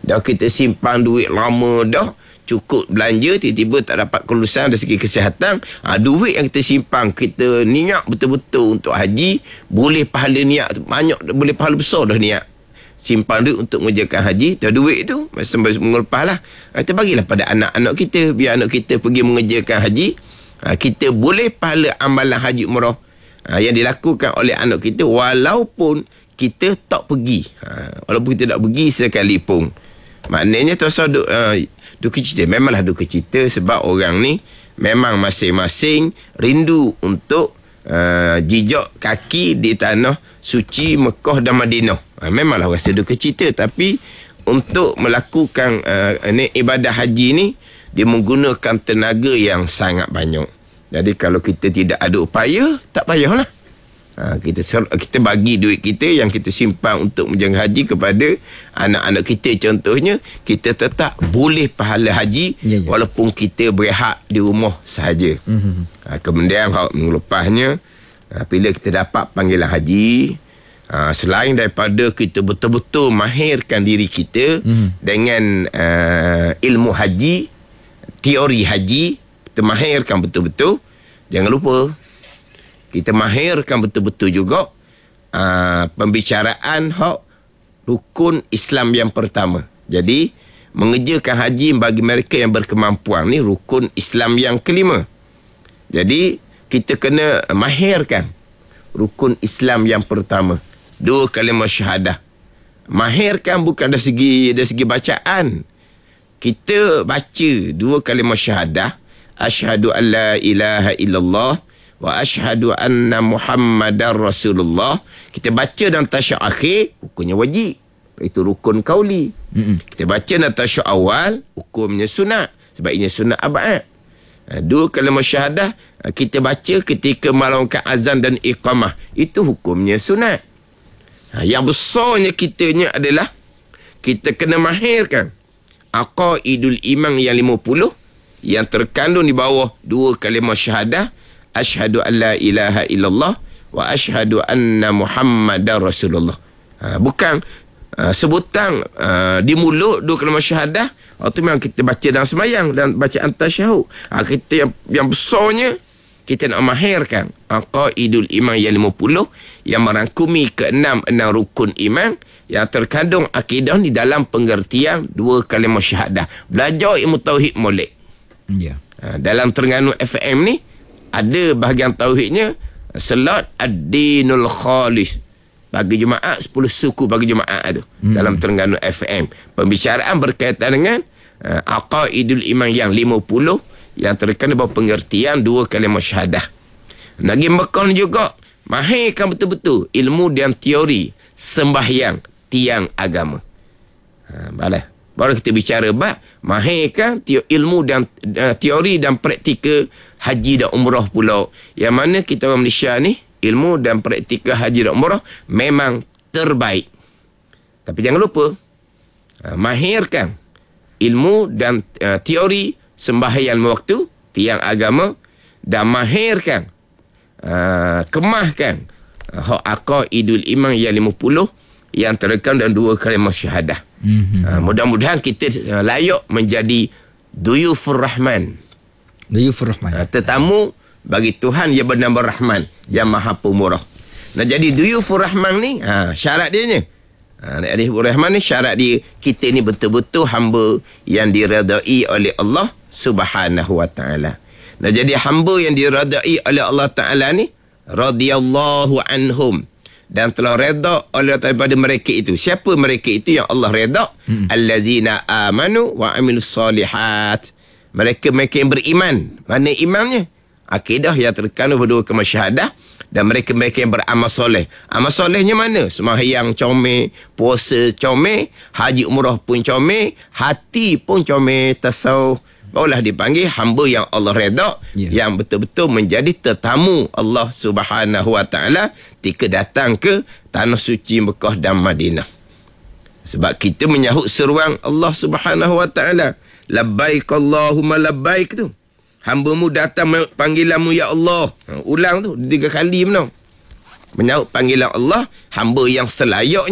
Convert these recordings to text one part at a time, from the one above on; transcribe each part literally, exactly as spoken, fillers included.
Dah kita simpan duit lama dah, cukup belanja, tiba-tiba tak dapat kelulusan dari segi kesihatan. Ha, duit yang kita simpan, kita niat betul-betul untuk haji, boleh pahala niat banyak, boleh pahala besar dah niat. Simpan duit untuk mengerjakan haji, dah duit tu sampai mengelepah lah. Kita bagilah pada anak-anak kita, biar anak kita pergi mengerjakan haji. Ha, kita boleh pahala amalan haji umrah ha, yang dilakukan oleh anak kita walaupun kita tak pergi. Ha, walaupun kita tak pergi sekalipun. Maknanya tu asal duk, uh, duka cita. Memanglah duka cita sebab orang ni memang masing-masing rindu untuk uh, jejak kaki di tanah suci Mekah dan Madinah. Uh, memanglah rasa duka cita, tapi untuk melakukan uh, ni, ibadah haji ni dia menggunakan tenaga yang sangat banyak. Jadi kalau kita tidak ada upaya, tak payahlah. Ha, kita ser- kita bagi duit kita yang kita simpan untuk menjaga haji kepada anak-anak kita contohnya, kita tetap boleh pahala haji ya, ya. walaupun kita berehat di rumah sahaja. Mm-hmm. Ha, kemudian minggu lepasnya ha, bila kita dapat panggilan haji, ha, selain daripada kita betul-betul mahirkan diri kita mm-hmm. dengan uh, ilmu haji, teori haji, kita mahirkan betul-betul, jangan lupa kita mahirkan betul-betul juga uh, pembicaraan hak rukun Islam yang pertama. Jadi mengerjakan haji bagi mereka yang berkemampuan ni rukun Islam yang kelima. Jadi kita kena mahirkan rukun Islam yang pertama, dua kalimah syahadah. Mahirkan bukan dari segi dari segi bacaan. Kita baca dua kalimah syahadah, asyhadu an la ilaha illallah wa asyhadu anna Muhammadar Rasulullah. Kita baca dan tasyahud akhir, hukumnya wajib. Itu rukun kauli. Mm-mm. Kita baca dan tasyahud awal, hukumnya sunat. Sebab ini sunat abad. Ha, dua kalimah syahadah kita baca ketika melakukan azan dan iqamah. Itu hukumnya sunat. Ha, yang besarnya kitanya adalah kita kena mahirkan aqaidul iman yang lima puluh yang terkandung di bawah dua kalimah syahadah, asyhadu an la ilaha illallah wa asyhadu anna Muhammadar Rasulullah. Ha, bukan uh, sebutan uh, di mulut dua kalimah syahadah, itu memang kita baca dalam sembahyang dan bacaan tasyahud. Ha, kita yang, yang besarnya kita nak mahirkan aqaidul iman yang lima puluh yang merangkumi keenam enam rukun iman yang terkandung akidah di dalam pengertian dua kalimah syahadah. Belajar ilmu tauhid molek. Ya. Yeah. Ha, dalam Terengganu F M ni ada bahagian tauhidnya, salat ad-dinul khalis. Bagi jemaah sepuluh suku bagi jemaah tu. Hmm. Dalam Terengganu F M. Pembicaraan berkaitan dengan uh, aqaidul iman yang lima puluh yang terkandung bahawa pengertian dua kalimah syahadah. Lagi Mekah juga mahirkan betul-betul ilmu dan teori sembahyang tiang agama. Ha, balas. Baru kita bicara bab mahirkan ilmu dan uh, teori dan praktikal haji dan umrah pula. Yang mana kita orang Malaysia ni ilmu dan praktikal haji dan umrah memang terbaik. Tapi jangan lupa uh, mahirkan ilmu dan uh, teori sembahyang waktu tiang agama dan mahirkan uh, kemahkan uh, hak aqaidul iman yang lima puluh yang terekam dalam dua kalimah syahadah. Mm-hmm. Uh, mudah-mudahan kita uh, layak menjadi duyufur rahman. Duyufur rahman. Uh, tetamu bagi Tuhan yang bernama Rahman, yang Maha Pemurah. Nah, jadi duyufur rahman ni uh, syarat dia ni. Ha, duyufur rahman ni syarat dia kita ni betul-betul hamba yang diredai oleh Allah Subhanahu wa ta'ala. Nah, jadi hamba yang diredai oleh Allah Ta'ala ni radhiyallahu anhum, dan telah reda oleh daripada mereka itu. Siapa mereka itu yang Allah reda? Hmm. Allazina amanu wa amilus solihat. Mereka mereka yang beriman. Mana imannya? Akidah yang terkandung berdua kalimah syahadah, dan mereka-mereka yang beramal soleh. Amal solehnya mana? Sembahyang comel, puasa comel, haji umrah pun comel, hati pun comel, tasawuf. Barulah dipanggil hamba yang Allah reda, yeah. yang betul-betul menjadi tetamu Allah Subhanahu wa ta'ala ketika datang ke tanah suci Mekah dan Madinah. Sebab kita menyahut seruan Allah Subhanahu wa ta'ala, labbaik Allahumma labbaik tu. Hamba-Mu datang menyahut panggilan-Mu ya Allah. Ulang tu tiga kali benar. Menyahut panggilan Allah, hamba yang selayaknya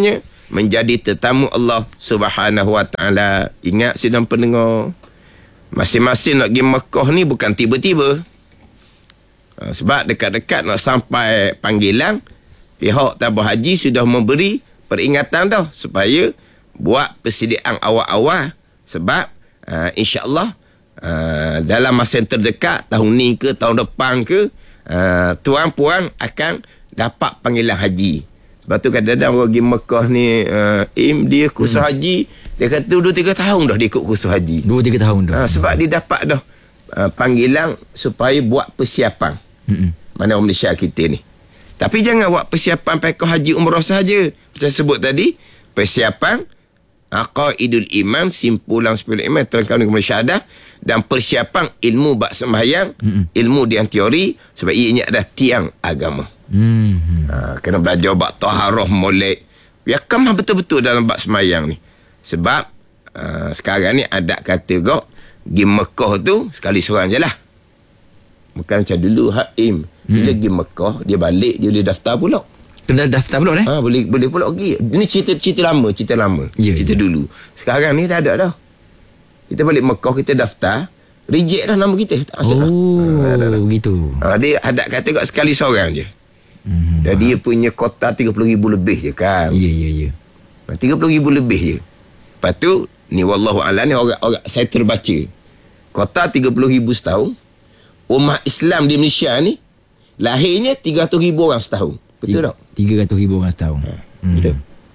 menjadi tetamu Allah Subhanahu Wa Taala. Ingat sidang pendengar, masing-masing nak pergi Mekah ni bukan tiba-tiba. Ha, sebab dekat-dekat nak sampai panggilan, pihak tabung haji sudah memberi peringatan dah supaya buat persediaan awal-awal. Sebab uh, insya-Allah uh, dalam masa yang terdekat, tahun ni ke tahun depan ke, uh, tuan puan akan dapat panggilan haji. Sebab tu kadang-kadang orang pergi Mekah ni, uh, Im, dia kursus hmm. haji, dia kata dua tiga tahun dah dia ikut kursus haji. dua tiga tahun dah. Uh, sebab dia dapat dah uh, panggilan supaya buat persiapan. Hmm. Mana orang Malaysia kita ni. Tapi jangan buat persiapan pakaian haji umrah sahaja. Macam sebut tadi, persiapan aqaidul iman, simpulan sepuluh iman, terangkan kepada syahadah, dan persiapan ilmu bab sembahyang, mm-hmm. ilmu dia teori, sebab ianya adalah tiang agama. Mm-hmm. Ha, kena belajar bab taharah, molek. Ya kemah betul-betul dalam bab sembahyang ni. Sebab uh, sekarang ni adat kata kau pergi Mekah tu sekali seorang je lah. Bukan macam dulu Haim. Bila hmm. pergi Mekah, dia balik, dia boleh daftar pula. Kena daftar pula eh? Ha, boleh boleh pula pergi. Ini cerita cerita lama, cerita lama. Yeah, cerita yeah. dulu. Sekarang ni dah ada dah. Kita balik Mekah, kita daftar, reject dah nama kita. Tak masuk dah. Oh, ha, dah, dah. Begitu. Ha, dia adat kata kat sekali seorang je. Hmm. Dan dia punya kota tiga puluh ribu lebih je kan. Ya, ya, ya. tiga puluh ribu lebih je. Lepas tu, ni wallahu a'lam ni orang, orang saya terbaca. Kota tiga puluh ribu setahun. Umat Islam di Malaysia ni lahirnya tiga ratus ribu orang setahun. Betul tak? tiga ratus ribu orang setahun. Ha, hmm. Betul.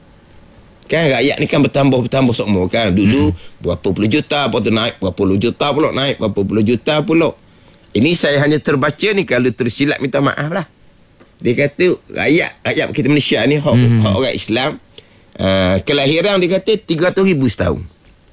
Kan rakyat ni kan bertambah-bertambah semua kan. Dulu hmm. berapa puluh juta, lepas tu naik berapa puluh juta pula, naik berapa puluh juta pula. Ini saya hanya terbaca ni, kalau tersilap minta maaf lah. Dia kata rakyat rakyat kita Malaysia ni hak, hmm. hak orang Islam, uh, kelahiran dia kata tiga ratus ribu setahun.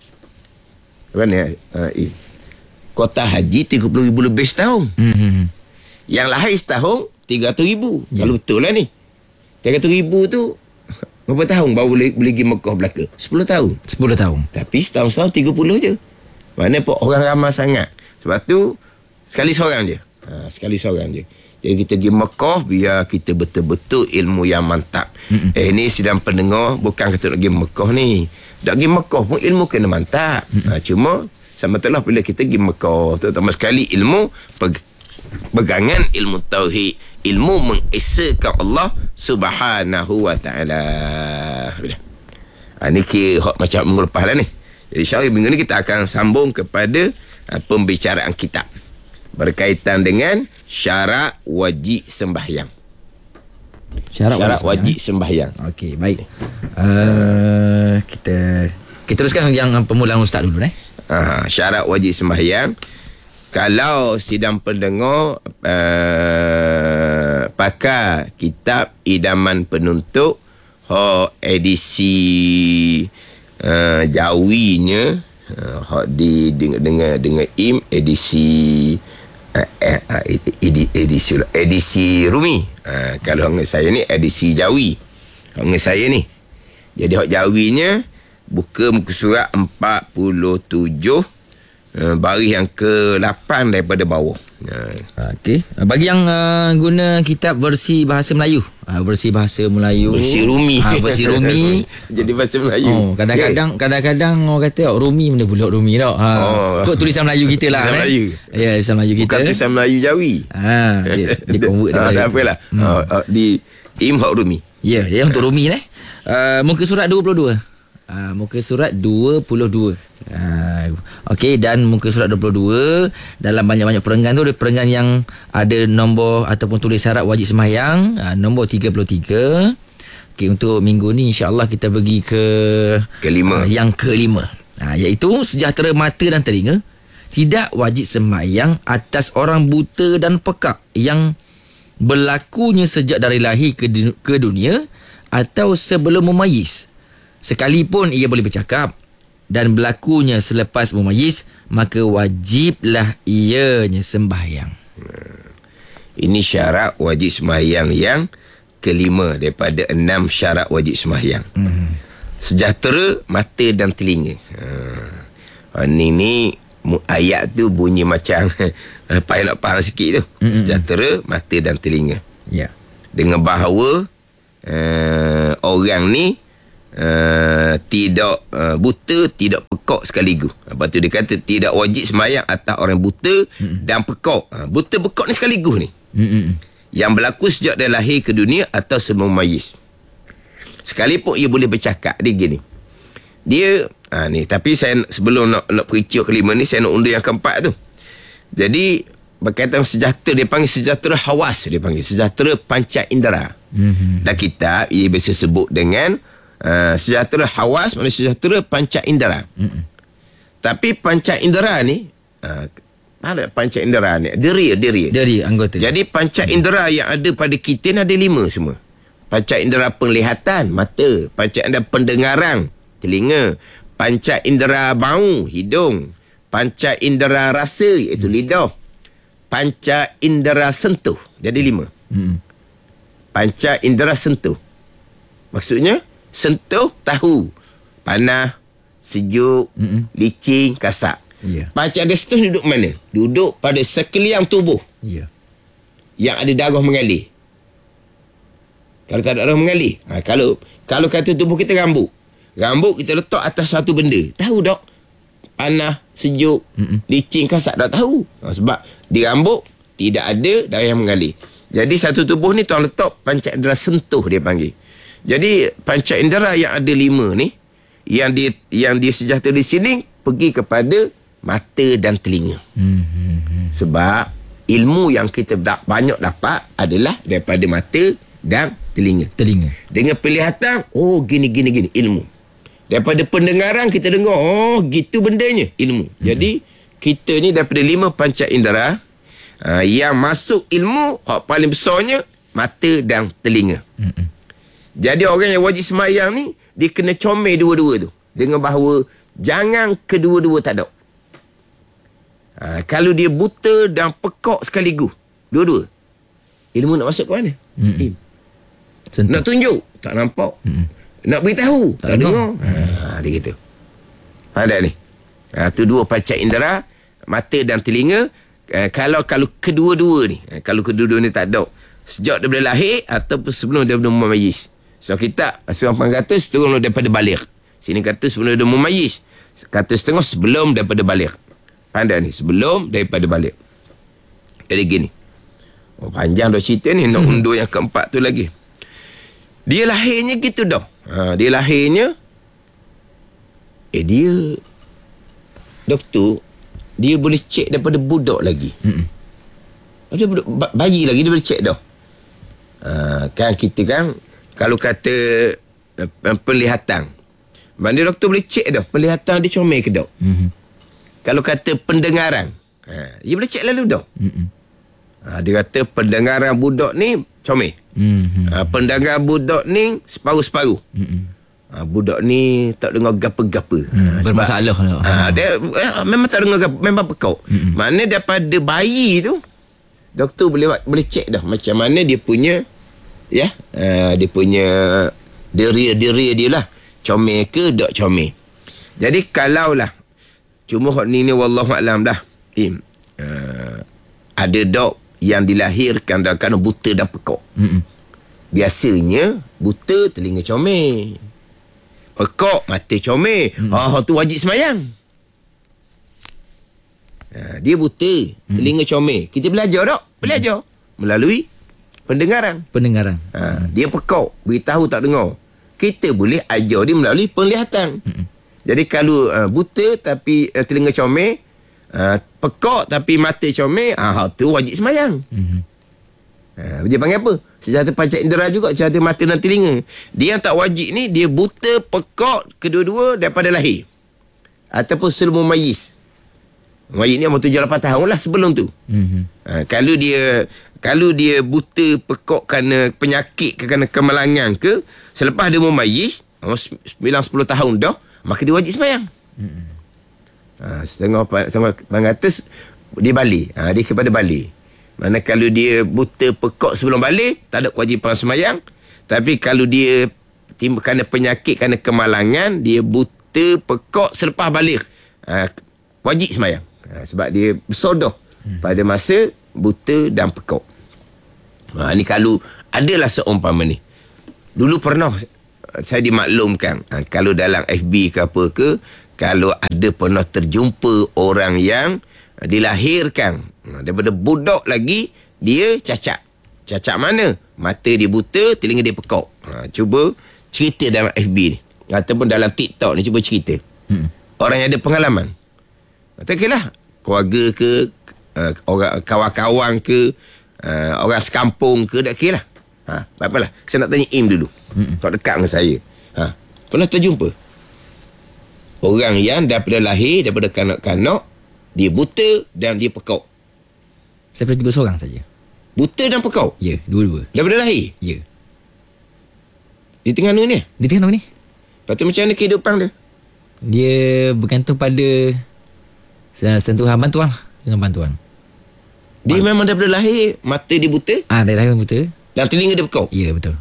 Mana uh, eh. Kota haji tiga puluh ribu lebih setahun. Hmm. Yang lahir setahun tiga ratus ribu. Yeah. Kalau betul lah ni. tiga ratus ribu tu berapa tahun baru boleh, boleh pergi Mekah belaka? sepuluh tahun. sepuluh tahun. Tapi setahun-setahun tiga puluh je. Mana pun orang ramai sangat. Sebab tu sekali seorang je. Ha, sekali seorang je. Jadi kita pergi Mekah biar kita betul-betul ilmu yang mantap. Mm-mm. Eh ni sedang pendengar, bukan kata nak pergi Mekah ni. Nak pergi Mekah pun ilmu kena mantap. Ha, cuma sama telah bila kita pergi Mekah, terutama sekali ilmu peg- pegangan ilmu tauhid, ilmu mengesakan Allah Subhanahu Wa Taala. Ha, ni kira macam minggu lepas lah ni. Jadi insyaAllah minggu ni kita akan sambung kepada uh, pembicaraan kitab berkaitan dengan syarat wajib sembahyang. Syarat, syarat wajib sembahyang. sembahyang. Okey, baik. Uh, kita kita teruskan yang permulaan ustaz dulu eh. Ha, syarat wajib sembahyang. Kalau sidang pendengar uh, pakai kitab Idaman Penuntut ho edisi uh, Jawinya, uh, di dengan dengan dengan im edisi uh, eh, uh, edisi edisi, edisi Rumi. Uh, kalau dengan saya ni edisi Jawi. Dengan saya ni. Jadi hak Jawinya buka muka surat empat puluh tujuh, uh, baris yang ke lapan daripada bawah. Uh. Okey. Bagi yang uh, guna kitab versi bahasa Melayu, uh, versi bahasa Melayu, versi Rumi. Ha, versi Rumi. Jadi bahasa Melayu. Oh, kadang-kadang okay. kadang-kadang orang kata oh, Rumi mana pula Rumi tak. Ha. Oh. Kod tulisan Melayu kita lah. Tulisan eh? Melayu. Ya, tulisan Melayu kita. Bukan tulisan Melayu Jawi. Ha, dia, dia convert dia. Tak apalah. Hmm. Oh, oh, di im hak Rumi. Ya, yeah, ya untuk Rumi eh. Uh, muka surat dua puluh dua. Uh, muka surat dua puluh dua. Uh, Okey, dan muka surat dua puluh dua, dalam banyak-banyak perenggan tu ada perenggan yang ada nombor ataupun tulis syarat wajib sembahyang, uh, nombor tiga puluh tiga. Okey, untuk minggu ni insya-Allah kita pergi ke kelima. Uh, yang kelima. Uh, iaitu sejahtera mata dan telinga, tidak wajib sembahyang atas orang buta dan pekak yang berlakunya sejak dari lahir ke, di- ke dunia atau sebelum memayis. Sekalipun ia boleh bercakap dan berlakunya selepas memayis, maka wajiblah ianya sembahyang. Ini syarat wajib sembahyang yang kelima daripada enam syarat wajib sembahyang. Hmm. Sejahtera mata dan telinga. Ha. Ini ni ayat tu bunyi macam payah nak faham sikit tu. Hmm. Sejahtera mata dan telinga. Ya. Yeah. Dengan bahawa uh, orang ni uh, tidak uh, buta, tidak pekak sekaligus. Lepas tu dia kata tidak wajib sembahyang atas orang buta hmm. dan pekak. Uh, buta pekak ni sekaligus ni. Hmm. Yang berlaku sejak dia lahir ke dunia atau sebelum mayis. Sekalipun ia boleh bercakap. Dia gini. Dia ha, ni tapi saya sebelum nak nak perikir kelima ni, saya nak undur yang keempat tu. Jadi berkaitan sejahtera, dia panggil sejahtera hawas, dia panggil sejahtera panca indera. Mm-hmm. Dan kitab ia biasa sebut dengan uh, sejahtera hawas, maksudnya sejahtera panca indera. Mm-hmm. Tapi panca indera ni uh, ada panca indera ni diri diri dari anggota. Jadi panca mm-hmm. indera yang ada pada kita ni ada lima semua. Panca indera penglihatan, mata. Panca indera pendengaran, telinga. Panca indera bau, hidung. Panca indera rasa, iaitu lidah. Panca indera sentuh, jadi lima. Hmm. Panca indera sentuh, maksudnya sentuh, tahu panas, sejuk, mm-mm. licin, kasar. Yeah. Panca indera sentuh duduk mana? Duduk pada sekeliling tubuh. Yeah. Yang ada darah mengalir. Kalau tak ada darah mengalir, ha, kalau kalau kata tubuh kita rambut, rambut kita letak atas satu benda, tahu tak? Panas, sejuk, Mm-mm. licin, kasar, tak tahu. Ha, sebab di rambut tidak ada darah yang mengalir. Jadi satu tubuh ni tuan letak panca indera sentuh, dia panggil. Jadi panca indera yang ada lima ni, yang dia yang dia sejahtera di sini pergi kepada mata dan telinga. Mm-hmm. Sebab ilmu yang kita banyak dapat adalah daripada mata dan telinga. Telinga. Dengan penglihatan, oh gini gini gini, ilmu. Daripada pendengaran kita dengar, oh gitu bendanya, ilmu. Hmm. Jadi kita ni daripada lima panca indera, uh, yang masuk ilmu hak paling besarnya mata dan telinga. Hmm. Jadi orang yang wajib sembahyang ni dia kena comel dua-dua tu, dengan bahawa jangan kedua-dua tak ada. Uh, kalau dia buta dan pekak sekaligus, dua-dua, ilmu nak masuk ke mana? Hmm. Nak tunjuk, tak nampak. Hmm. Nak beritahu, tak, tak dengar. Ha, dia kata. Ada ni. Ha, tu dua panca indera, mata dan telinga. Ha, kalau kalau kedua-dua ni, ha, kalau kedua-dua ni tak ada, sejak daripada lahir ataupun sebelum dia belum memayis. So kita, seorang pang kata setengah daripada balik. Sini kata sebelum dia memayis. Kata setengah sebelum daripada balik. Pandai ni, sebelum daripada balik. Jadi gini. Oh, panjang dah cerita ni, nak undur yang keempat tu lagi. Dia lahirnya gitu dah. Ha, dia lahirnya eh dia doktor dia boleh cek daripada budak lagi. Hmm. Dia budak, bayi lagi dia boleh cek dah. Ha, kan kita kan kalau kata uh, penglihatan, mana doktor boleh cek dah penglihatan dia comel ke tak. Hmm. Kalau kata pendengaran, ha, dia boleh cek lalu dah. Hmm. Ha, dia kata pendengaran budak ni comel. Mm-hmm. Ha, pendengar budak ni separuh-separuh. Mm-hmm. Ha, budak ni tak dengar gapa-gapa. Mm, ha, bermasalah. Ha, dia eh, memang tak dengar gapa, memang pekau. Mm-hmm. Mana daripada bayi tu doktor boleh boleh cek dah macam mana dia punya ya, uh, dia punya deria-deria dia lah, comel ke tak comel. Jadi kalaulah cuma hak ni ni wallahu alam dah. Im, uh, ada dok yang dilahirkan dalam keadaan buta dan pekak. Mm-mm. Biasanya buta telinga comel, pekak mata comel. Mm. Ah, tu wajib sembahyang. Ha, dia buta, mm. telinga comel. Kita belajar tak? Belajar mm. melalui pendengaran. Pendengaran. Ha, mm. dia pekak, beritahu tak dengar. Kita boleh ajar dia melalui penglihatan. Mm. Jadi kalau uh, buta tapi uh, telinga comel, Uh, pekak tapi mata comel, ah tu wajib sembahyang. Mm-hmm. Uh, dia panggil apa? Sejahtera panca indera juga, sejahtera mata dan telinga. Dia yang tak wajib ni, dia buta, pekak, kedua-dua daripada lahir. Ataupun sebelum memayis. Mayis ni umur tujuh lapan tahun lah sebelum tu. Mm-hmm. Uh, kalau dia kalau dia buta, pekak kerana penyakit ke kerana kemalangan ke, selepas dia memayis, sembilan sepuluh tahun dah, maka dia wajib sembahyang. Mm-hmm. Ha, setengah setengah pangatus dia balik. Ha, dia kepada balik. Mana kalau dia buta pekak sebelum balik, tak ada kewajipan sembahyang. Tapi kalau dia timbul kerana penyakit, kerana kemalangan, dia buta pekak selepas balik, ha, wajib sembahyang. Ha, sebab dia bersodoh hmm. pada masa buta dan pekak. Ha, ni kalau adalah seumpama ni. Dulu pernah saya dimaklumkan, ha, kalau dalam F B ke apa ke, kalau ada pernah terjumpa orang yang dilahirkan ha, daripada budak lagi, dia cacat. Cacat mana? Mata dia buta, telinga dia pekak. Ha, cuba cerita dalam F B ni ataupun dalam TikTok ni, cuba cerita. Hmm. Orang yang ada pengalaman. Kata okay lah, keluarga ke, uh, orang kawan-kawan ke, uh, orang sekampung ke, tak kira lah. Ha, tak apalah. Saya nak tanya Im dulu. Hmm. Kau dekat dengan saya. Ha, pernah terjumpa orang yang daripada lahir, daripada kanak-kanak, dia buta dan dia pekak? Saya pernah jumpa seorang saja. Buta dan pekak? Ya, dua-dua. Daripada lahir? Ya. Di Terengganu ni? Di Terengganu ni. Lepas tu macam mana kehidupan dia? Dia bergantung pada sentuhan bantuan dengan bantuan. Dia Mat- memang daripada lahir mata dia buta? Ah, dari lahir buta. Dan telinga dia pekak? Ya, betul.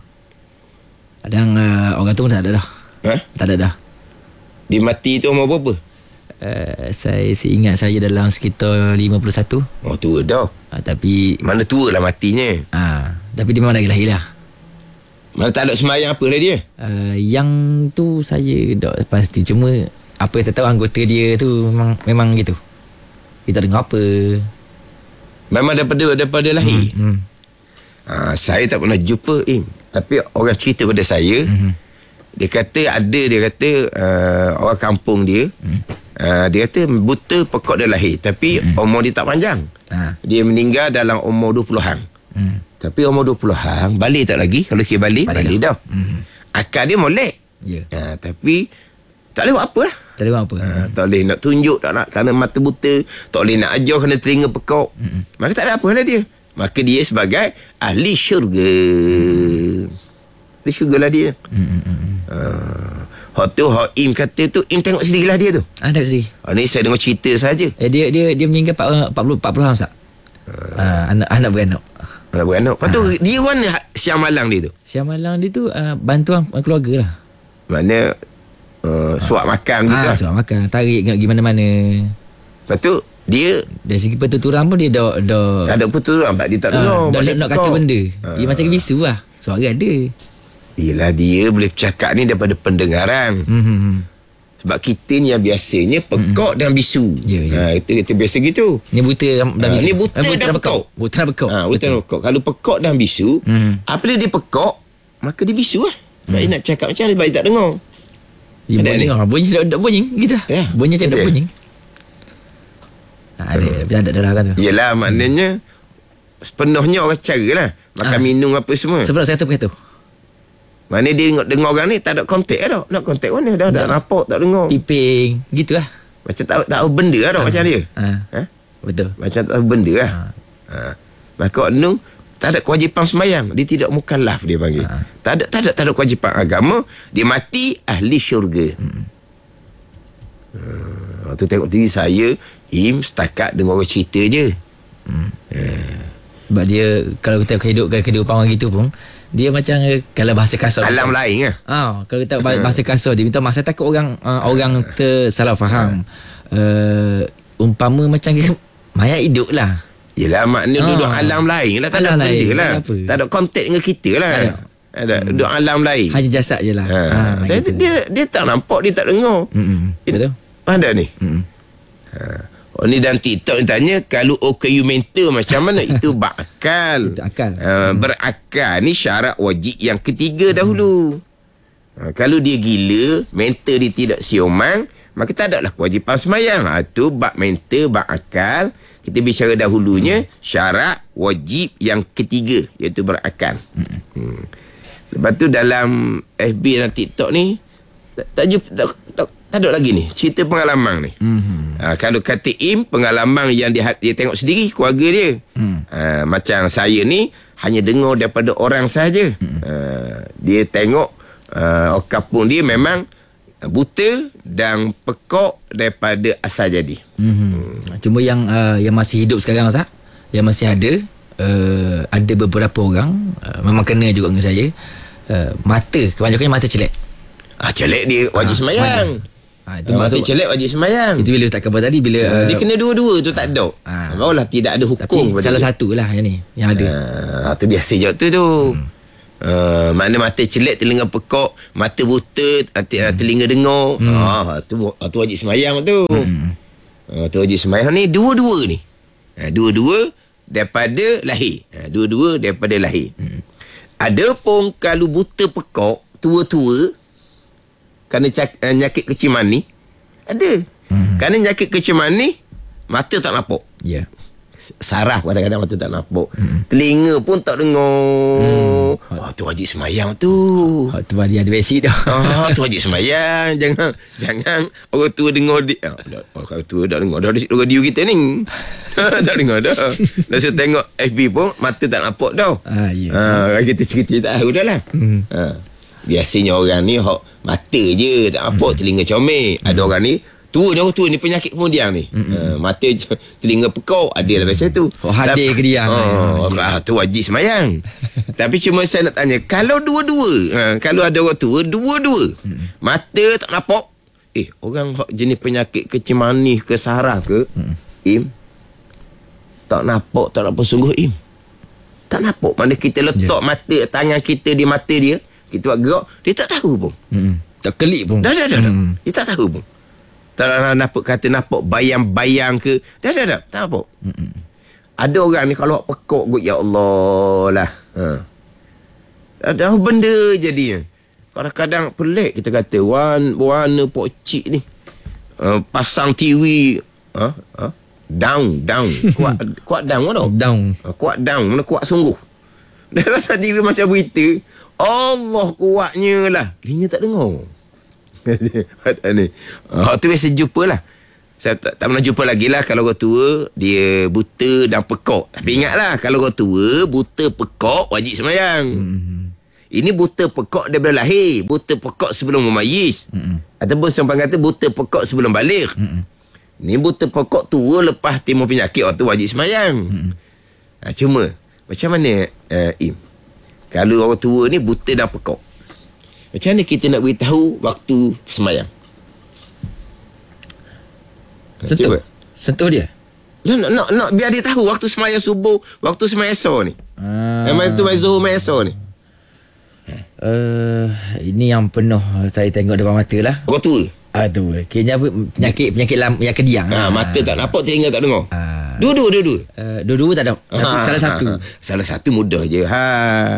Dan uh, orang tu pun tak ada dah. Ha? Tak ada dah. Dia mati tu umur berapa? Uh, saya seingat saya dalam sekitar lima puluh satu. Oh, tua dah. Uh, tapi mana tua lah matinya. uh, Tapi dia memang lagi lahir lah. Mana tak ada semayang apa lah dia? Uh, yang tu saya tak pasti. Cuma apa yang saya tahu, anggota dia tu memang, memang gitu. Dia tak dengar apa. Memang daripada daripada lahir? Hmm, hmm. Ha, saya tak pernah jumpa Im. Tapi orang cerita pada saya, mm-hmm. dia kata ada, dia kata uh, orang kampung dia, mm. uh, dia kata buta pekak dia lahir, tapi mm. umur dia tak panjang. Ha. Dia meninggal dalam umur dua puluhan. Mm. Tapi umur dua puluhan, balik tak lagi? Kalau kira balik, balik, balik dah. dah. Mm. Akal dia molek. Yeah. Ha, tapi tak boleh buat apa lah. Tak boleh buat apa. Ha, tak boleh nak tunjuk, tak nak kerana mata buta, tak boleh nak ajar kerana telinga pekak. Mm. Maka tak ada apa lah dia. Maka dia sebagai ahli syurga. Hmm. Ahli syurga lah dia. Hmm. Uh, hak tu, hak Im kata tu, Im tengok sendirilah dia tu. Ah, tengok sendiri. Oh, ni saya dengar cerita saja. Eh, dia dia dia meninggal empat puluh tahun Ustaz. Uh. Uh, anak anak beranak. Anak beranak. Lepas tu, uh. dia mana siang malang dia tu? Siang malang dia tu uh, bantuan keluarga lah. Mana uh, suap uh. makan gitu ah, lah. Suap makan, tarik kat pergi mana-mana. Lepas tu, dia dari segi pertuturan pun dia dah dah tak ada pertuturan, sebab dia tak dengar. Uh, dah nak kata benda. Uh. Dia macam bisu lah. Suara ada. Yelah, dia boleh bercakap ni daripada pendengaran. Mm-hmm. Sebab kita ni yang biasanya pekak mm-hmm. dan bisu. Ya, ya. Ha, itu kita biasa gitu. Ni buta dan bisu. Ha, ni buta, buta dan pekak. Buta dan pekak. Ha, buta dan pekak. Kalau pekak dan bisu, mm-hmm. apabila dia pekak, maka dia bisu lah. Sebab mm. dia nak cakap macam mana, sebab dia tak dengar. Ya, bunyi, bunyi sedap bunyi gitu lah. Ya, bunyi macam tak bunyi. Ha, ada, hmm. ada dalam tu. Yelah, maknanya sepenuhnya orang cara lah. Makan ha, minum apa semua. Sebab saya tu begitu. Mana dia dengar, dengar orang ni tak ada kontak dah. Nak kontak mana dah. Tak nampak, tak dengar. Piping, gitu lah. Macam tak tahu benda lah ha. macam dia. Ha. Ha? Betul. Macam tak tahu benda lah. Ha. Ha. Maka orang tak ada kewajipan semayang. Dia tidak mukallaf, dia panggil. Ha. Tak ada, tak ada, tak ada kewajipan agama. Dia mati ahli syurga. Hmm. Ha. Waktu tengok diri saya, Im setakat dengar orang cerita je. Hmm. Yeah. Sebab dia, kalau kita kehidupan kehidupan orang gitu pun, dia macam kalau bahasa kasar alam kita, lain lah. Ah, kalau kita bahasa kasar dia minta maaf, saya takut orang uh, orang tersalah faham. Uh, umpama macam mayat hidup lah. Yelah, maknanya ah. duduk alam lain lah. Tak alam ada benda lah. Tak ada kontak dengan kita lah. Ada. Ada. Hmm. Duduk alam lain. Hanya jasad je lah. Ha. Ha, dia, gitu. dia, dia tak nampak, dia tak dengar. Hmm. Betul. Ada ni. Hmm. Ha. Oh, ni dalam TikTok ni tanya, kalau O K U mental macam mana? Itu berakal. Itu akal. Ha, hmm. Berakal ni syarat wajib yang ketiga dahulu. Ha, kalau dia gila, mental dia tidak siomang, maka tak ada lah kewajipan semayang. Ha, tu bak mental, bak akal. Kita bicara dahulunya, syarat wajib yang ketiga, iaitu berakal. Hmm. Hmm. Lepas tu dalam F B dan TikTok ni, tak, tak, tak, tak, tak ada lagi ni cerita pengalaman ni. Mm-hmm. Ha, kalau kata Im, pengalaman yang dia, dia tengok sendiri keluarga dia. Mm. Ha, macam saya ni hanya dengar daripada orang saja. Mm. Ha, dia tengok uh, orang kampung dia memang buta dan pekak daripada asal jadi. Mm-hmm. Mm. Cuma yang uh, yang masih hidup sekarang Ustaz, yang masih ada uh, ada beberapa orang uh, memang kena juga dengan saya. Uh, mata, kebanyakannya mata celek. Ah, celek dia wajib ha, semayang. Ha, itu mata celek wajib semayang. Itu bila Ustaz khabar tadi, bila ha, uh, dia kena dua-dua tu tak ada. Ha. Barulah tidak ada hukum. Tapi salah dia. Satu lah yang ni yang ada. Ha, tu biasa je tu tu. Hmm. Uh, makna mata celik, telinga pekak, mata buta, hmm. telinga dengar. Hmm. Ah, tu tu wajib semayang tu. Hmm. Uh, tu wajib semayang ni dua-dua ni. Ha, dua-dua daripada lahir. Ha, dua-dua daripada lahir. Hmm. Adapun kalau buta pekak, tua-tua kerana cak, uh, nyakit keciman ni ada. Hmm. Kerana nyakit keciman ni mata tak nampak. Ya. Yeah. Saraf kadang-kadang mata tak nampak. Hmm. Telinga pun tak dengar. Hmm. Oh, tu wajib semayang tu. Oh, tu dia ada basic dah. Ah, tu wajib semayang. Jangan jangan orang tua dengar di. Ah, orang tua dah dengar dah di radio kita ni. Tak dengar dah. Dah saya tengok F B pun mata tak nampak dah. Ah, ya. Ah, kita cerita tak tahu dah lah. Hmm. Ah. Biasanya orang ni hok mata je tak nampak, hmm. telinga comel. Hmm. Ada orang ni tua dah tua ni penyakit kemudian ni. Uh, mata telinga pekak ada lah biasa tu. Oh, hadir ke dia. Oh, ah, tu wajib semayang. Tapi cuma saya nak tanya, kalau dua-dua, uh, kalau ada orang tua, dua-dua, hmm. mata tak nampak, eh, orang jenis penyakit kecemanis ke saraf ke, hmm. Im, tak nampak, tak nampak sungguh, Im. Tak nampak. Mana kita letak yeah. mata, tangan kita di mata dia, kita buat gerak, dia tak tahu pun. Hmm. Tak kelik pun. Dah, dah, dah. Hmm. Dia tak tahu pun. Tak nampak, kata nampak bayang-bayang ke. Dah, dah, dah. Tak nampak. Mm-mm. Ada orang ni kalau pekak kot, ya Allah lah. Ha. Ada benda jadinya. Kadang-kadang pelik kita kata. Warna, warna pokcik ni. Uh, pasang T V. Ha? Ha? Down, down. Kuat, kuat down mana? Down. Uh, kuat down. Mana kuat sungguh. Dah rasa T V macam berita. Allah kuatnya lah. Dia tak dengar. ni. Oh, tu biasa jumpa lah. Saya tak, tak pernah jumpa lagi lah. Kalau orang tua dia buta dan pekak. Tapi ingatlah, kalau orang tua buta pekak wajib semayang. Mm-hmm. Ini buta pekak daripada lahir. Buta pekak sebelum memayis. Mm-hmm. Ataupun sampai kata buta pekak sebelum balik. Mm-hmm. Ni buta pekak tua lepas timbul penyakit, orang tu wajib semayang. Mm-hmm. Ha, cuma macam mana uh, Im, kalau orang tua ni buta dan pekak, macam mana kita nak beritahu waktu semayang? Sentuh. Sentuh dia. Nak, nak, nak biar dia tahu waktu semayang subuh, waktu semayang esok ni. Ah. Memang tu main zuhur, main esok ni. Uh, ini yang penuh saya tengok depan mata lah. Orang tua. Aduh, kayaknya penyakit penyakit lam, yang kediang. Ha, mata tak nampak, telinga tak dengar. Ah. Dua-dua, dua-dua. Uh, dua-dua tak ada. Ha, salah satu. Ha, salah satu mudah je. Ha.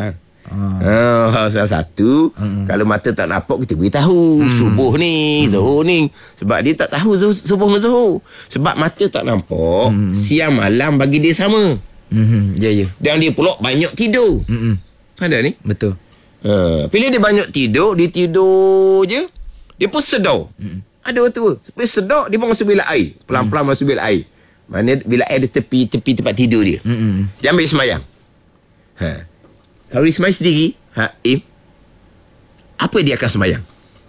Ah. Oh, salah satu. Hmm. Kalau mata tak nampak, kita beritahu hmm. subuh ni, hmm. zuhur ni. Sebab dia tak tahu subuh dan zuhur. Sebab mata tak nampak, hmm. siang malam bagi dia sama. Hmm. Ya, ya. Dan dia pula banyak tidur. Hmm. Ada ni? Betul. Ha. Bila dia banyak tidur, dia tidur je, dia pun sedar. Hmm. Ada orang tua, supaya sedar, dia pun masuk bilik air. Pelan-pelan hmm. masuk bilik air. Mana bilik air di tepi tepi tempat tidur dia. Hmm. Dia ambil semayang. Ha. Kalau dia semayang sendiri, ha, Im, apa dia akan semayang?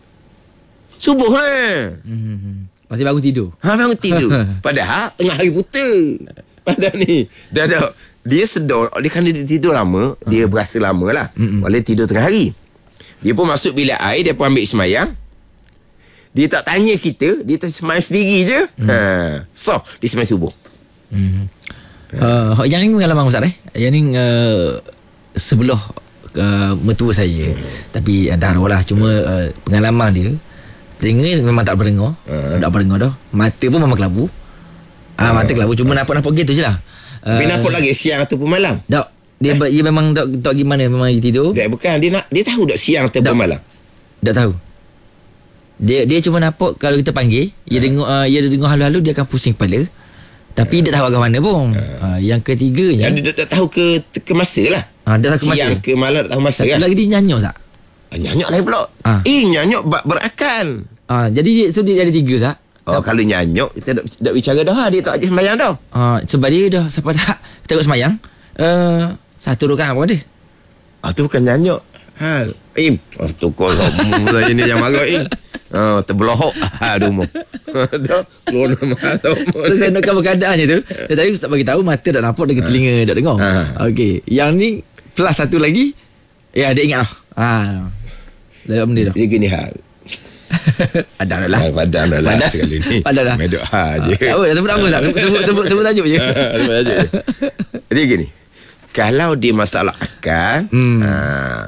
Subuh lah. Hmm. Masih bangun tidur. Ha, bangun tidur. Padahal tengah hari buta. Padahal ni, dah dah. Dia sedar, dia kan dia tidur lama, dia berasa lama lah. Mm-mm. Boleh tidur tengah hari. Dia pun masuk bilik air, dia pun ambil semayang. Dia tak tanya kita, dia tak semayang sendiri je. Mm. Ha. So, dia semayang subuh. Mm. Uh, yang ni pengalaman Ustaz eh. Yang ni uh, sebelah uh, mertua saya. Hmm. Tapi uh, dah lah. Cuma uh, pengalaman dia, telinga memang tak berdengar. Hmm. Tak berdengar dah. Mata pun memang kelabu. Ah, hmm. Mata kelabu. Cuma nampak-nampak gitu je lah. Tapi uh, nampak lagi siang ataupun malam? Tak. Dia, eh? dia memang tak, tak gimana. Memang dia tidur. Tak, bukan. Dia nak dia tahu tak siang ataupun malam? Tak tahu. Dia dia cuma nampak kalau kita panggil, hmm. dia dengar uh, dia dengar halu-halu, dia akan pusing kepala. Tapi dia tak tahu arah mana pun. Ha. Ha, yang ketiganya, yang dia tak tahu ke ke masa lah. Ha, dia tak tahu ke masa. Siang ke malam tak tahu masa. Satu kan? lagi dia nyanyuk tak? Ha, nyanyuk lain pula. Ha. Eh, nyanyuk berakal. Ha, jadi dia, so dia ada tiga tak? Oh, so, kalau nyanyuk, kita tak, tak bicara dah. Dia tak ajar semayang dah. Ha, sebab dia dah sampai tak tengok semayang. Uh, satu rukun apa dia? Ah, tu bukan nyanyuk. Ha, Im. Oh, tu kau saya ni yang marah, Im. Oh, terbelohok. Aduh, mo. Dah keluar nama tu. Saya nak cover keadaannya tu. Saya tadi Ustaz bagi tahu mata tak nampak dengan telinga tak dengar. Ha. Okey, yang ni plus satu lagi. Ya, dia ingat lah. Ha. Dah benda dah. Dia gini hal. Padahal lah. Padahal lah Padahal. Sekali ni. Padahal lah. Medok ha je. Oh, dah sebut nama tak? Sebut sebut sebut tajuk je. Sebut tajuk je. Jadi gini. Kalau dia masalah akal, hmm. ha,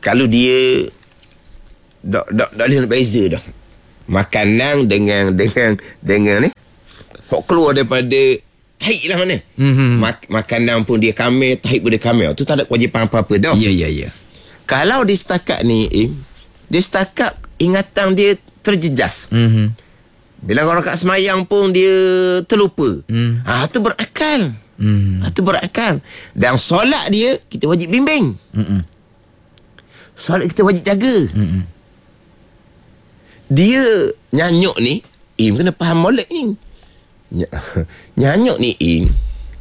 kalau dia dak dak dak boleh nak beza dah. Makanan dengan dengan dengan ni hok keluar daripada tahi lah mana. Mm-hmm. Mak, makanan pun dia kamil, tahi pun dia kamil. Tu tak ada kewajipan apa-apa dah. Ya, ya, ya. Kalau dia setakat ni, eh, dia setakat ingatan dia terjejas. Mm-hmm. Bila orang kat semayang pun dia terlupa. Mm. Ah, tu berakal. Mm. Ah, tu berakal. Dan solat dia, kita wajib bimbing. Mm-mm. Solat kita wajib jaga. Mm-mm. Dia nyanyuk ni, Im kena faham molek ni. Ny- nyanyuk ni, Im,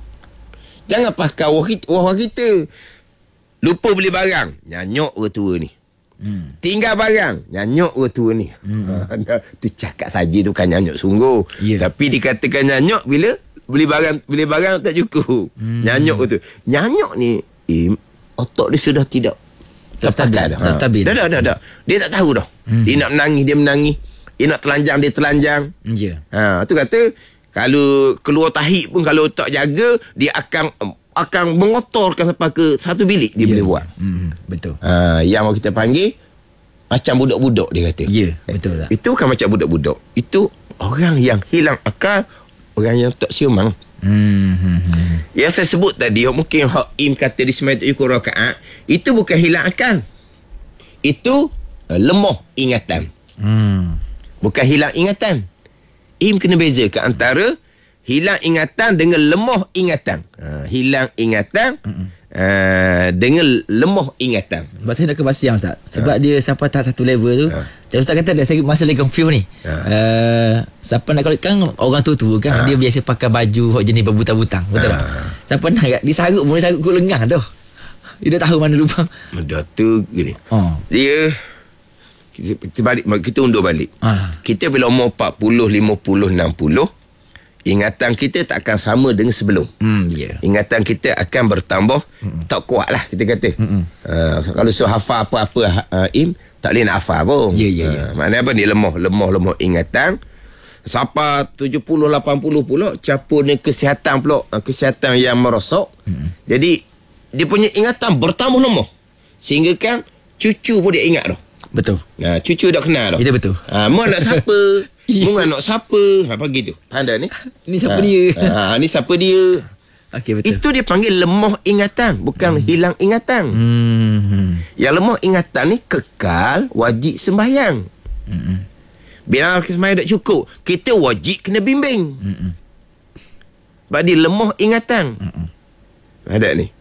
jangan pakai wah kita, wah kita. Lupa beli barang, nyanyuk ke tua ni. Hmm. Tinggal barang, nyanyuk ke tua ni. Hmm. Tu cakap saja tu kan nyanyuk sungguh. Yeah. Tapi dikatakan nyanyuk bila beli barang beli barang tak cukup. Hmm. Nyanyuk ke tu. Nyanyuk ni, Im, otak dia sudah tidak tak stabil dah. Tak stabil. Dah, dah, dah, dah. Dia tak tahu dah. Hmm. Dia nak menangis, dia menangis. Dia nak telanjang, dia telanjang. Ya. Yeah. Ha, tu kata kalau keluar tahi pun kalau tak jaga, dia akan akan mengotorkan sampai ke satu bilik dia yeah. boleh buat. Hmm, betul. Ha, yang kita panggil macam budak-budak dia kata. Ya, yeah, betul tak? Itu bukan macam budak-budak. Itu orang yang hilang akal, orang yang tak siumang. Hmm, hmm, hmm. Yang saya sebut tadi, mungkin Hak Im kata di sembahyang tujuh rakaat, itu bukan hilang akal. Itu uh, lemah ingatan. Hmm. Bukan hilang ingatan. Im kena bezakan antara hilang ingatan dengan lemah ingatan. Ha, hilang ingatan uh, dengan lemah ingatan. Sebab saya nak ke bahasa yang Ustaz. Sebab ha. dia sampai tahap satu level tu. Ha. Jadi Ustaz kata dah, saya masa lagi confused ni. Ha. Uh, siapa nak kalau kan orang tua-tua kan ha. dia biasa pakai baju jenis berbutang-butang. Betul ha. tak? Siapa nak kat dia sarut pun dia sarut kot lengah tu. Dia dah tahu mana lubang. Dah tu gini. Oh. Dia kita, kita balik kita undur balik. Ha. Kita bila umur empat puluh, lima puluh, enam puluh, ingatan kita tak akan sama dengan sebelum. Hmm, yeah. Ingatan kita akan bertambah mm-mm. tak kuat lah kita kata. Uh, kalau suruh hafal apa-apa uh, Im, tak boleh nak hafal pun. Yeah, yeah, yeah. Uh, maknanya apa? Dia lemah, lemah, lemah ingatan. Sampai tujuh puluh, lapan puluh pula campur dengan kesihatan pula. Uh, kesihatan yang merosot. Mm-mm. Jadi, dia punya ingatan bertambah lemah. Sehingga kan cucu pun dia ingat dah. Betul. Nah, cucu dah kenal dah. Itu betul. Ha, mu anak siapa? Mu anak siapa? Apa gitu. Anda ni? Ni siapa ha, dia? Ha, ni siapa dia? Okey, betul. Itu dia panggil lemah ingatan, bukan hmm. hilang ingatan. Hmm. Yang lemah ingatan ni kekal wajib sembahyang. Hmm. Bila sembahyang tak cukup, kita wajib kena bimbing. Hmm. Sebab dia lemah ingatan. Hmm. Ada ni.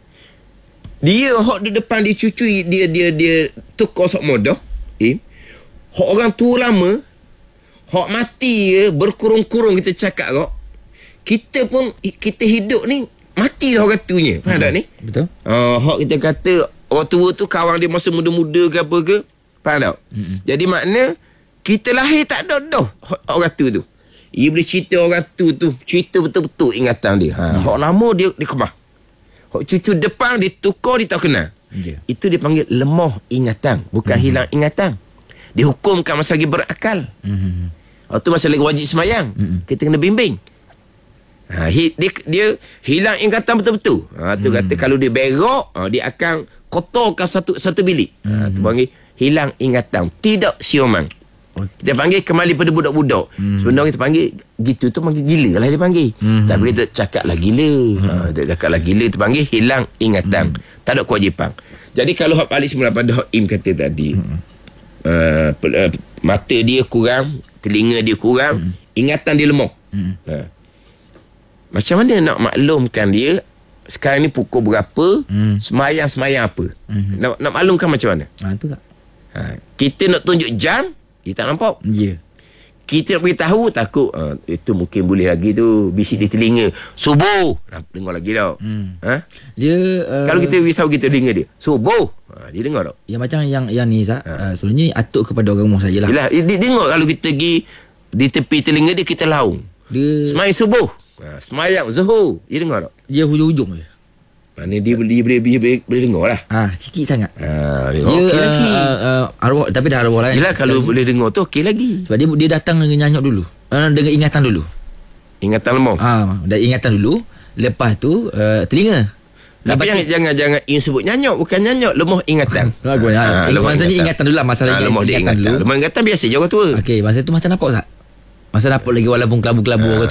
Dia hok di depan dia cucu dia dia dia tukar sok modah. Eh, hok orang tua lama, hok mati je berkurung-kurung kita cakap kok. Kita pun kita hidup ni mati dah orang tuanya. Faham hmm. tak ni? Betul. Uh, hok kita kata orang tua tu kawan dia masa muda-muda ke apa ke. Faham tak? Hmm. Jadi makna kita lahir tak ada dah orang tu tu. Ia boleh cerita orang tu tu, cerita betul-betul ingatan dia. Ha, hmm. hok lama dia dia kemah. Hok cucu depan dia tukar dia tak kenal. Yeah. Itu dia panggil lemah ingatan, bukan mm-hmm. hilang ingatan. Dihukumkan masa lagi berakal. Mm-hmm. Waktu masa lagi wajib semayang, mm-hmm. kita kena bimbing. Ha, hi, dia, dia hilang ingatan betul-betul. Ha, tu mm-hmm. kata kalau dia berak, ha, dia akan kotorkan satu satu bilik. Mm-hmm. Ha, tu panggil hilang ingatan, tidak siuman. Okay. Kita panggil kembali pada budak-budak. Hmm. Sebenarnya kita panggil gitu tu panggil gila lah dia panggil. Hmm. Tapi kita cakap lah gila. Hmm. Ha, kita cakap lah gila tu panggil hilang ingatan. Hmm. Tak ada kewajipan. Jadi kalau hak balik semula pada hak Im kata tadi. Hmm. Uh, uh, mata dia kurang, telinga dia kurang, hmm. ingatan dia lemah. Hmm. Ha. Macam mana nak maklumkan dia sekarang ni pukul berapa, hmm. semayang-semayang apa? Hmm. Nak, nak maklumkan macam mana? Ha, tu tak. Ha. Kita nak tunjuk jam, dia tak nampak. Ya. Yeah. Kita nak beritahu takut uh, itu mungkin boleh lagi tu bisik di telinga. Subuh. Nah, dengar lagi tau. Hmm. Ha? Dia uh, kalau kita beritahu kita telinga dia. Subuh. Ha, dia dengar tak? Ya macam yang yang ni Zak. Ha. Uh, sebenarnya atuk kepada orang rumah sajalah. Yalah, dia dengar kalau kita pergi di tepi telinga dia kita laung. Dia semayang subuh. Ha, semayang zuhur. Dia dengar tak? Dia hujung-hujung je. Mana dia boleh boleh boleh, boleh, boleh dengar lah. Ah, sikit sangat. Ah, dia okey uh, lagi. Uh, uh, arwah tapi dah arwah lain. Yalah kalau boleh dengar tu okey lagi. Sebab dia dia datang dengan nyanyuk dulu. Uh, dengan ingatan dulu. Ingatan lemah. Ah, dah ingatan dulu. Lepas tu uh, telinga. Nak Tapi baca- jangan jangan jangan in sebut nyanyok, bukan nyanyok, lemah ingatan. Bagus. Ha, Ah, eh, lemah maksudnya ingatan dulu lah. Masalah Ah, ingat- lemah dia ingatan ingatan. dulu. Lemah ingatan biasa je orang tua. Okey, masa tu masa nampak tak? Masa nampak lagi walaupun kelabu-kelabu Ah. orang